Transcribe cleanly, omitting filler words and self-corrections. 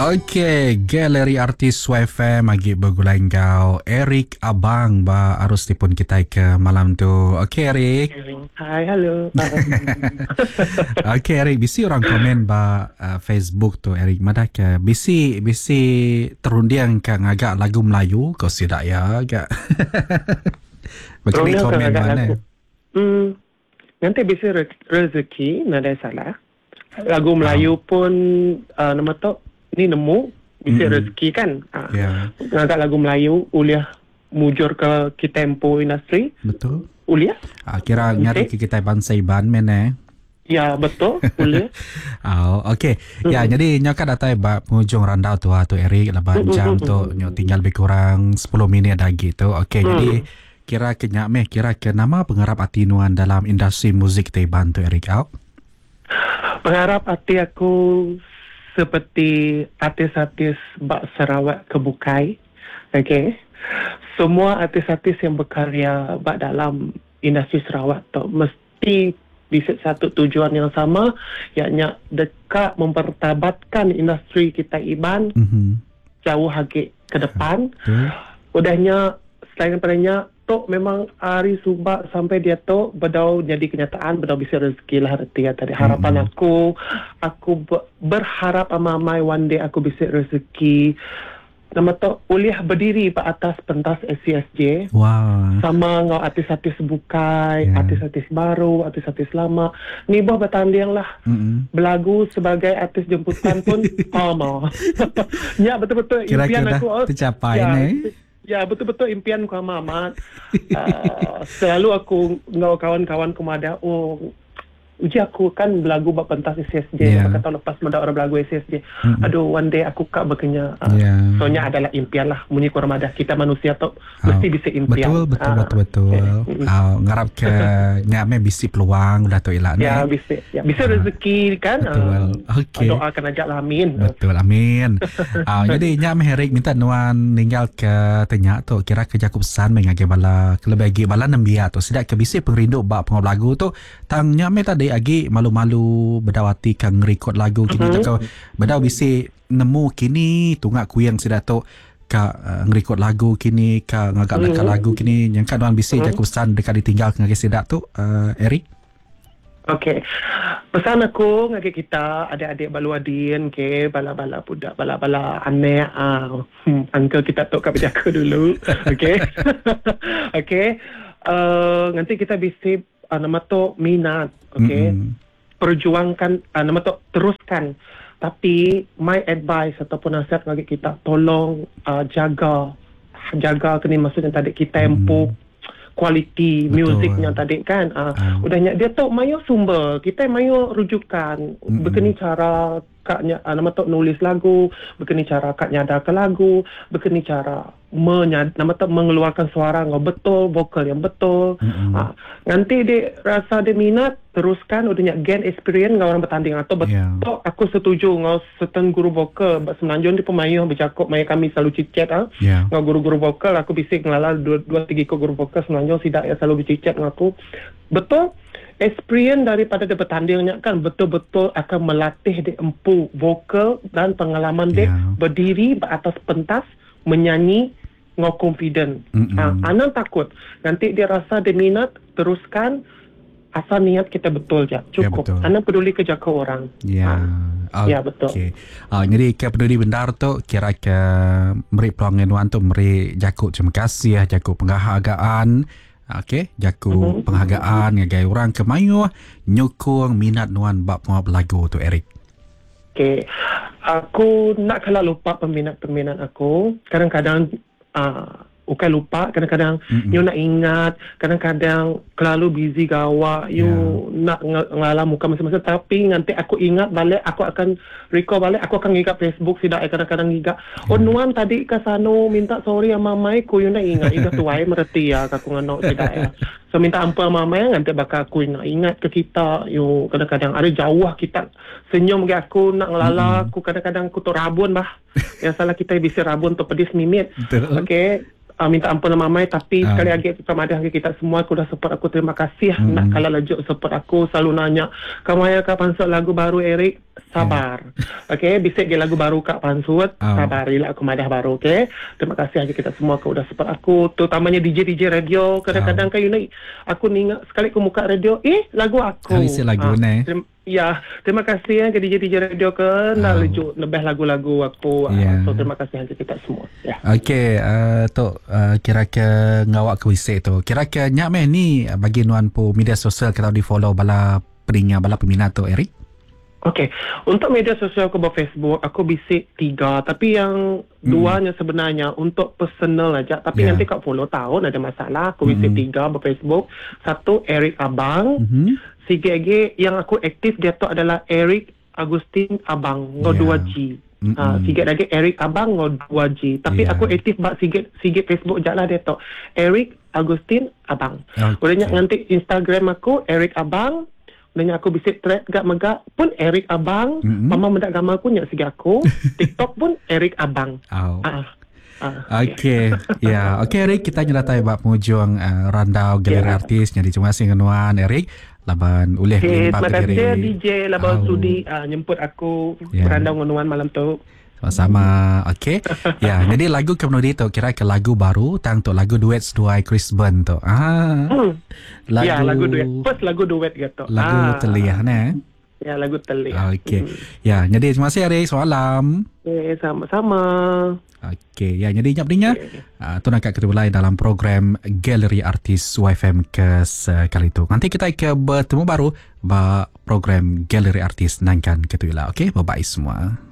Okey, galeri artis YFM agi bergulai kau Eric Abang ba arus tipun kita ke malam tu. Okey Eric. Hai, halo. Okey Eric, bisi orang komen ba Facebook tu Eric madak ke bisi terundiang ke ngagak lagu Melayu kau sidak ya agak. Begini Rona komen agak mana? lagu. Nanti bisa rezeki, nada salah. Lagu Melayu pun nama tu ni nemu bisa rezeki kan. Ya, Ngagak lagu Melayu uliah mujur ke Kitempo industri. betul. Uliah? Kira nyari ke kita bansai ban men Ya, betul. Uliah. Okey. Ya, jadi nyoka datai ba penghujung randau tu Eric 8 jam tu nyo tinggal lebih kurang 10 minit lagi tu. Okey, jadi kira ke nyakmeh kira ke nama pengharap hati nuan dalam industri muzik Taiban tu Eric out. Pengharap hati aku seperti artis-artis Bak Sarawak Kebukai. Okey. Semua artis-artis yang berkarya Bak dalam industri Sarawak tu mesti bisa satu tujuan yang sama, iaitu dekat mempertabatkan industri kita Iban jauh lagi ke depan. Udahnya selain daripadanya tu memang hari subak sampai dia tu bedau jadi kenyataan, bedau bisa rezeki lah arti ya tadi. Harapan aku berharap amai one day aku bisa rezeki nama tu uliah berdiri ke atas pentas SCSJ. Wah. Sama ngau artis-artis bukai, artis-artis baru, artis-artis lama. Ni buah bertanding lah. Belagu sebagai artis jemputan pun mau. Ya, betul-betul impian Kira-kira aku. tercapai Ya, ni. ya, betul-betul impian ku amat. Selalu aku ngau kawan-kawan ku ada, uji aku kan belagu bak pentas SCSJ. Maka tahun lepas mendak orang belagu SCSJ. Aduh, one day aku kak berkenya. Soalnya adalah impian lah. Munyi ku remadah kita manusia tu mesti bisa impian. Betul. Ngarap ke nyame bisi peluang udah tu ilah ni. Ya, bisa rezeki kan. Betul. Okey. Doakan aja lah, amin. Betul, amin. Jadi nyame Herik minta nuan tinggal ke tanya tu kira ke Jakub San mengage bala kelebagi bala nembia tu sidak ke bisi pengrindu bak pengop lagu tu tang nyame tadi agi malu-malu berdawati kang record lagu kini tak bedau bisi nemu kini tungak kuyang sidak tu ka ngerekod lagu kini ka ngagak lagu kini yang kan bisi Jakub San dekat ditinggal ngage sidak tu Eric. Okey. Pesan aku ngake kita adik-adik baluadin ke bala-bala budak bala-bala anek uncle kita tok kat berjaga dulu. Okey. Okey. Nanti kita bisi nama tu minat. Okey. Perjuangkan nama tu teruskan. Tapi my advice ataupun nasihat bagi kita tolong jaga kini maksudnya tadi kita tempo kualiti musiknya tadi kan. Udahnya dia tu mayo sumber, kita mayo rujukan. Begini cara kaknya nama tu nulis lagu, begini cara kaknya ada ke lagu, begini cara nama tu mengeluarkan suara ngau betul, vokal yang betul. Nanti dia rasa dia minat teruskan udahnya gain experience ngau orang bertanding atau betul aku setuju ngau certain guru vokal semenanjung di pemayu bercakap maya kami selalu cicet ngau guru-guru vokal aku bisik ngelala 2-3 guru vokal semenanjung sidak ya selalu bercicet ngaku betul experience daripada dia bertandingnya kan betul-betul akan melatih dia empu vokal dan pengalaman dia berdiri atas pentas menyanyi ngau confident. Anak takut nanti dia rasa dia minat teruskan asal niat kita betul je cukup. Anak peduli kerja ke orang. Ya betul. Jadi ke peduli benar tu kira ke meri peluang nuan tu meri Jakub terima kasih Jakub penghargaan. Okey, Jakub penghargaan ngagai orang ke mayu nyokong minat nuan bab pengap lagu tu Eric. Okey. Aku nak kalah lupa peminat-peminat aku. Kadang-kadang bukan lupa, kadang-kadang you nak ingat, kadang-kadang terlalu busy gawa, you nak ngalam muka masa-masa, tapi nanti aku ingat balik, aku akan recall balik, aku akan ngigap Facebook, sidak kadang-kadang ngigap. Nuan tadi ke sana minta sorry sama mamai, ku you nak ingat, idah tuai mereti ya, aku nganok sidak ya. So minta ampun sama mamai, nanti bakal aku ingat ke kita, you kadang-kadang ada jauh kita senyum ke aku, nak ngelala, aku kadang-kadang aku tu rabun bah. Yang salah kita bisa rabun tu pedis mimit. Okey. minta ampun Mamai, tapi Ah. sekali lagi sama ada kita semua aku dah support aku, terima kasih. Nak kalau lanjut support aku selalu nanya kamu ayah kak pansut lagu baru Eric, sabar. Okay, bisik ke lagu baru kak pansut, sabarilah aku madah baru. Okay, terima kasih lagi kita semua kau dah support aku, terutamanya DJ radio. Kadang-kadang kan you know, aku ni ingat sekali aku buka radio, lagu aku. Habis lagu ni. Terima kasih ke DJ radio ke nak lejuk lebih lagu-lagu aku. So terima kasih lagi kita semua. Okey, tu kira ke ngawak ke wisik tu. Kira ke nyak meh ni bagi nuan pu media sosial kita di follow bala peningat bala peminat tu Eric. Okey, untuk media sosial aku Facebook, aku bisik 3. Tapi yang 2-nya sebenarnya untuk personal aja. Tapi nanti kau follow tahun ada masalah. Aku bisik 3 Facebook. 1 Eric Abang. Sikit lagi yang aku aktif dia tu adalah Eric Agustin Abang. 2G. Sikit lagi Eric Abang 2G. Tapi aku aktif bak sikit Facebook je lah dia tu. Eric Agustin Abang. Boleh nanti Instagram aku Eric Abang. Boleh aku bisik thread gak megak pun Eric Abang. Mama mendak gambar aku nyak segi aku. TikTok pun Eric Abang. Okey. Okey Eric, kita nyelatai bab penghujung randau galeri artis. Jadi terima kasih nuan Eric. Laban uleh terima kasih DJ Laban Sudi nyemput aku berandau nuan malam tu. Sama-sama. Okey. Jadi lagu kemudian tu kira ke lagu baru tang tu lagu duet seduai Chris Burn tu. Lagu duet. First lagu duet gitu. Lagu telih ne. Lagu telih. Okey. Jadi terima kasih Eric. Semalam. Sama-sama. Okey. Jadi nyap-nyap. Tu nak ketemu lagi dalam program Galeri Artis YFM ke sekali tu. Nanti kita ke bertemu baru ba program Galeri Artis nangkan ketuila. Okey. Bye-bye semua.